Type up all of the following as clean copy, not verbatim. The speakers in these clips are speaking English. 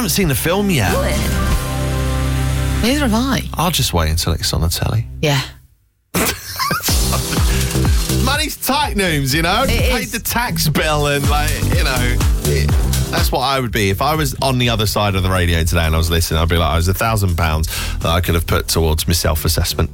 haven't seen the film yet. Neither have I. I'll just wait until it's on the telly. Yeah. Money's tight, Nooms, you know? Paid the tax bill and, that's what I would be. If I was on the other side of the radio today and I was listening, I'd be like, it was £1,000 that I could have put towards my self-assessment.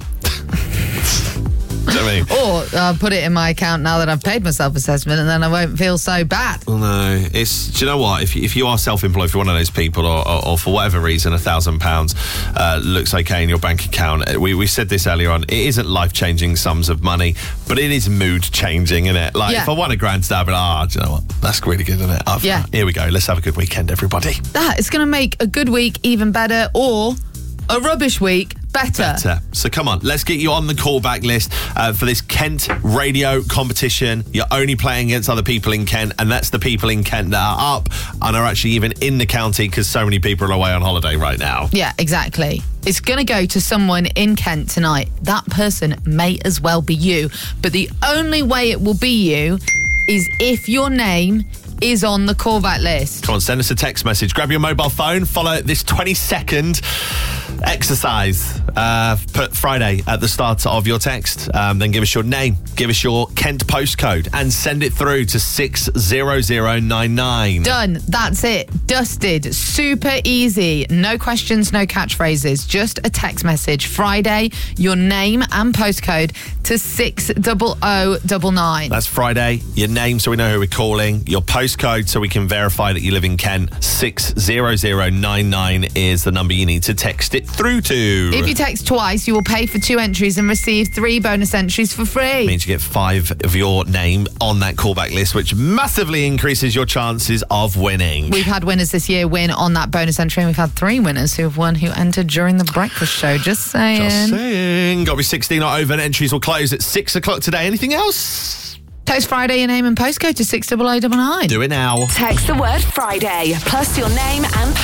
Do you know what I mean? Or put it in my account now that I've paid my self-assessment, and then I won't feel so bad. Well, no. Do you know what? If you are self-employed, if you're one of those people, or for whatever reason, £1,000 looks okay in your bank account, we said this earlier on, it isn't life-changing sums of money, but it is mood-changing, isn't it? Like, if I won a grand today, I'd be like, do you know what? That's really good, isn't it? Here we go. Let's have a good weekend, everybody. It's going to make a good week even better, or a rubbish week better. So come on, let's get you on the callback list for this Kent radio competition. You're only playing against other people in Kent, and that's the people in Kent that are up and are actually even in the county because so many people are away on holiday right now. Yeah, exactly. It's going to go to someone in Kent tonight. That person may as well be you, but the only way it will be you is if your name is on the callback list. Come on, send us a text message. Grab your mobile phone, follow this 20-second exercise. Put Friday at the start of your text. Then give us your name, give us your Kent postcode, and send it through to 60099. Done. That's it. Dusted. Super easy. No questions, no catchphrases. Just a text message. Friday, your name and postcode to 60099. That's Friday. Your name so we know who we're calling. Your postcode so we can verify that you live in Kent. 60099 is the number you need to text it through to. If you text twice, you will pay for 2 entries and receive 3 bonus entries for free. It means you get 5 of your name on that callback list, which massively increases your chances of winning. We've had winners this year win on that bonus entry, and we've had 3 winners who have won who entered during the breakfast show. Just saying. Got to be 16 or over, and entries will close at 6 o'clock today. Anything else? Text Friday your name and postcode to 60099. Do it now. Text the word Friday plus your name and